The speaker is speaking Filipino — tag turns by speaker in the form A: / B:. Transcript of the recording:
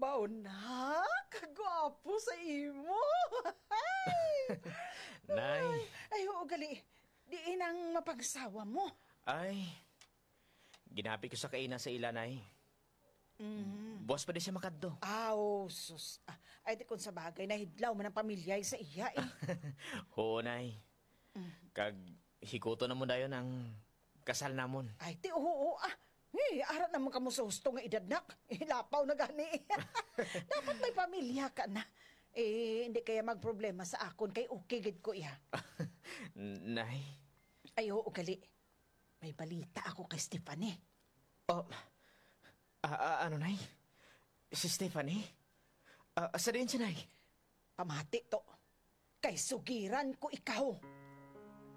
A: baon na, kagwapo sa imo. Ay,
B: Nay.
A: ay, oo, gali. Di inang mapagsawa mo.
B: Ay, ginapi ko sa kainan sa ila, Nay. Boss pa di siya makadto.
A: Aw, sus. Ay, di kung sa bagay, nahidlaw man ang pamilya sa iya eh.
B: Oo, Nay. Kag hikuto na mo dayon ang kasal namon.
A: Ay, ti, oo, arat naman ka mo sa husto nga edadnak. Lapaw na gani. Dapat may pamilya ka na. Hindi kaya magproblema sa akon kay okay gid ko iya.
B: Nay.
A: Ay, oo, gali. May balita ako kay Stephanie.
B: Oh, ano, Nay? Si Stephanie? Asa din siya, Nay?
A: Pamati to. Kay sugiran ko ikaw.